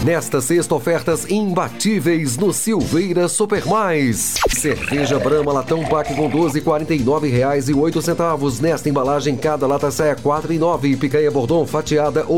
Nesta sexta, ofertas imbatíveis no Silveira Supermais. Cerveja Brahma latão pack com 12 R$ 49,08. Nesta embalagem, cada lata sai a R$ 4,09. Picanha Bordon fatiada